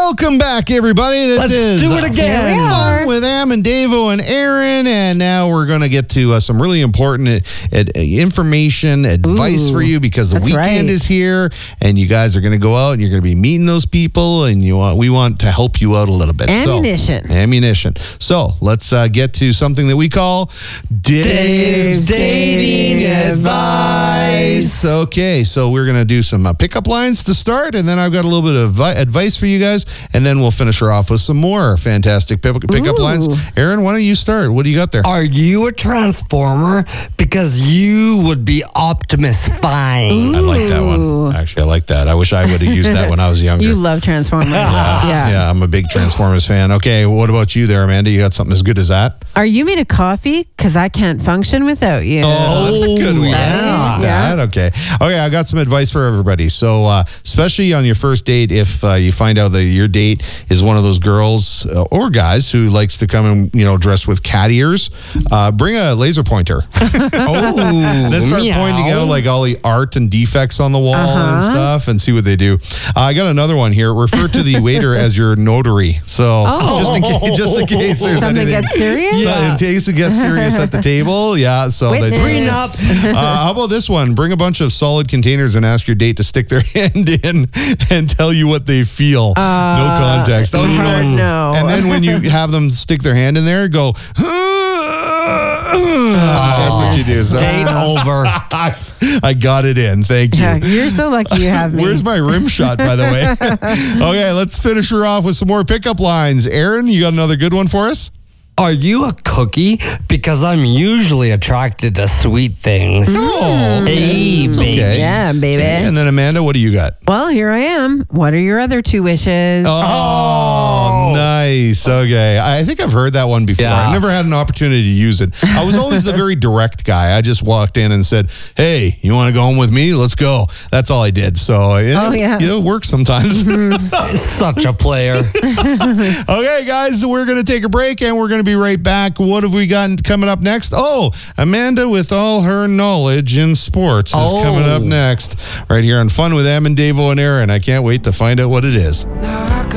Welcome back, everybody. Let's do it again. Fun with Am and Davo and Aaron, and now we're going to get to some really important information, advice for you, because the weekend is here, and you guys are going to go out and you're going to be meeting those people, and we want to help you out a little bit. Ammunition. So let's get to something that we call Dave's Dating Advice. Okay, so we're going to do some pickup lines to start, and then I've got a little bit of advice for you guys, and then we'll finish her off with some more fantastic pickup lines. Aaron, why don't you start? What do you got there? Are you a Transformer? Because you would be Optimus Fine. I like that one. Actually, I like that. I wish I would have used that when I was younger. You love Transformers. Yeah, I'm a big Transformers fan. Okay, what about you there, Amanda? You got something as good as that? Are you made of coffee? Because I can't function without you. Oh, that's a good one. Yeah. Okay, I got some advice for everybody. So, especially on your first date, if you find out that your date is one of those girls or guys who likes to come in, dressed with cat ears, bring a laser pointer. Then start pointing out like all the art and defects on the wall and stuff, and see what they do. I got another one here. Refer to the waiter as your notary. So just in case there's something anything gets serious. In case it gets serious at the table. Yeah. So prenup. how about this one? Bring a bunch of solid containers and ask your date to stick their hand in and tell you what they feel. No context. No. And then when you have them stick their hand in there, go. That's what you do. So. Date over. I got it in. Thank you. Yeah, you're so lucky you have me. Where's my rim shot, by the way? Okay, let's finish her off with some more pickup lines. Aaron, you got another good one for us? Are you a cookie? Because I'm usually attracted to sweet things. Oh, hey, baby. Okay. Yeah, baby. Okay. And then Amanda, what do you got? Well, here I am. What are your other two wishes? Oh, nice. Okay. I think I've heard that one before. Yeah. I never had an opportunity to use it. I was always the very direct guy. I just walked in and said, hey, you want to go home with me? Let's go. That's all I did. So, it works sometimes. Such a player. Okay, guys, we're going to take a break, and we're going to be right back. What have we got coming up next? Oh, Amanda with all her knowledge in sports is coming up next, right here on Fun with Am and Davo and Aaron. I can't wait to find out what it is.